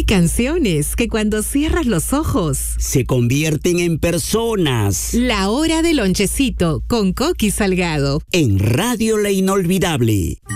Hay canciones que cuando cierras los ojos se convierten en personas. La hora del lonchecito con Coqui Salgado. En Radio La Inolvidable.